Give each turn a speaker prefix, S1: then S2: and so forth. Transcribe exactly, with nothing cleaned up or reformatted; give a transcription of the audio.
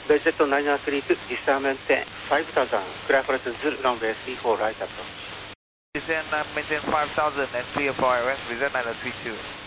S1: B Z nine nine three two, distant maintain five thousand, clear for the zero runway three four right approach.
S2: Descend and maintain five thousand and clear for I O S, V Z nine three two.